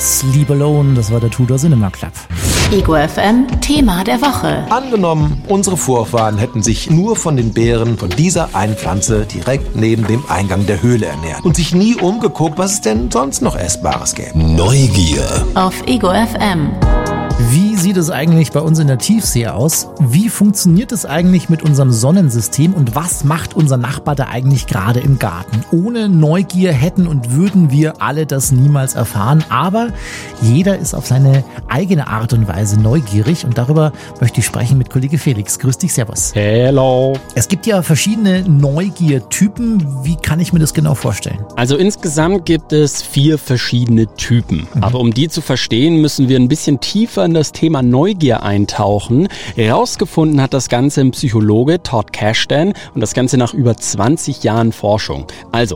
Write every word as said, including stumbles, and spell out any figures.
Sleep Alone, das war der Tudor Cinema Club. Ego F M, Thema der Woche. Angenommen, unsere Vorfahren hätten sich nur von den Beeren von dieser einen Pflanze direkt neben dem Eingang der Höhle ernährt und sich nie umgeguckt, was es denn sonst noch Essbares gäbe. Neugier. Auf Ego F M. Wie sieht es eigentlich bei uns in der Tiefsee aus? Wie funktioniert es eigentlich mit unserem Sonnensystem und was macht unser Nachbar da eigentlich gerade im Garten? Ohne Neugier hätten und würden wir alle das niemals erfahren, aber jeder ist auf seine eigene Art und Weise neugierig und darüber möchte ich sprechen mit Kollege Felix. Grüß dich, servus. Hello. Es gibt ja verschiedene Neugiertypen. Wie kann ich mir das genau vorstellen? Also insgesamt gibt es vier verschiedene Typen. Mhm. Aber um die zu verstehen, müssen wir ein bisschen tiefer in das Thema Neugier eintauchen. Herausgefunden hat das Ganze ein Psychologe, Todd Kashdan, und das Ganze nach über zwanzig Jahren Forschung. Also,